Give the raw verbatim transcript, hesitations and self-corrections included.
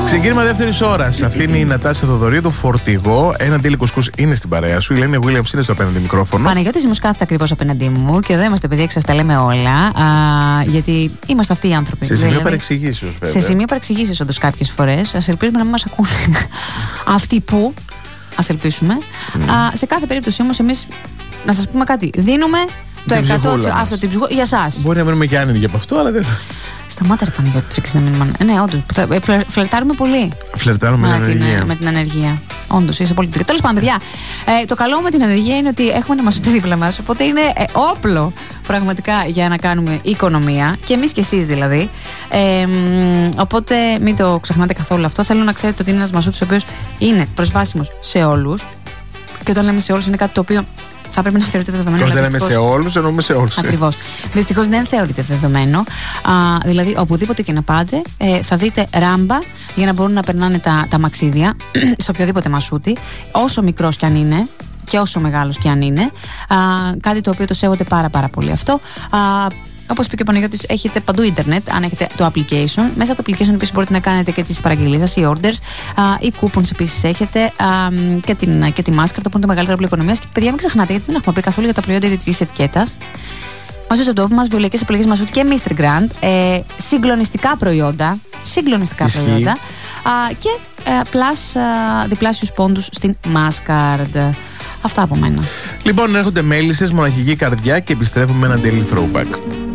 Ξεκίνημα δεύτερης ώρας. Αυτή είναι η Νατάσια Θοδωρίδου, φορτηγό. Ένα ντύλι κουσκούς είναι στην παρέα σου. Η Ελένη Williams είναι στο απέναντι μικρόφωνο. Παναγιώτης Δημός κάθεται ακριβώς απέναντί μου και εδώ είμαστε, παιδιά, και σας τα λέμε όλα. Α, γιατί είμαστε αυτοί οι άνθρωποι. Σε σημείο δηλαδή, παρεξηγήσεως, βέβαια. Σε σημείο παρεξηγήσεως, όντως, κάποιες φορές. Ας ελπίζουμε να μην μας ακούνε αυτοί που. Ας ελπίσουμε. Mm. Α, σε κάθε περίπτωση όμως, εμείς να σας πούμε κάτι. Δίνουμε το εκατό τοις εκατό αυτό την ψυχούλα για εσάς. Μπορεί να μείνουμε και άνεργοι από αυτό, αλλά δεν. Σταμάτα, ρε Παναγιώτη, τρέξεις να μείνουμε. Ναι, όντως. Φλε, φλερτάρουμε πολύ. Φλερτάρουμε με την ανεργία. Με την ανεργία. Όντως, είσαι πολύ τρίτο. Τέλος πάντων, παιδιά, ε, το καλό με την ανεργία είναι ότι έχουμε ένα μασούτη δίπλα μας. Οπότε είναι ε, όπλο πραγματικά για να κάνουμε οικονομία. Και εμείς και εσείς δηλαδή. Ε, οπότε μην το ξεχνάτε καθόλου αυτό. Θέλω να ξέρετε ότι είναι ένας μασούτης ο οποίος είναι προσβάσιμος σε όλους. Και όταν λέμε σε όλους, είναι κάτι το οποίο θα πρέπει να θεωρείται δεδομένο. Και όταν λέμε σε όλους, εννοούμε σε όλους. Ακριβώς. Δυστυχώς δεν θεωρείται δεδομένο. Α, δηλαδή, οπουδήποτε και να πάτε, ε, θα δείτε ράμπα για να μπορούν να περνάνε τα, τα μαξίδια σε οποιοδήποτε μασούτη, όσο μικρός κι αν είναι και όσο μεγάλος κι αν είναι. Α, κάτι το οποίο το σέβονται πάρα πάρα πολύ αυτό. Α, Όπως είπε και ο Παναγιώτης, έχετε παντού ίντερνετ, αν έχετε το application. Μέσα από το application επίσης μπορείτε να κάνετε και τις παραγγελίες σας, οι orders, α, οι coupons επίσης έχετε, α, και, την, και τη Mastercard, που είναι το μεγαλύτερο όπλο οικονομίας. Και παιδιά, μην ξεχνάτε, γιατί δεν έχουμε πει καθόλου για τα προϊόντα ιδιωτικής ετικέτας. Μαζί στον τόπο μας, βιολογικές επιλογές Μασούτη και Mister Grand, ε, συγκλονιστικά προϊόντα, συγκλονιστικά Ισχύει. προϊόντα, α, και ε, plus α, διπλάσιους πόντους στην Mastercard. Αυτά από μένα. Λοιπόν, έρχονται μέλισσες, μοναχική καρδιά και επιστρέφουμε με ένα daily throwback.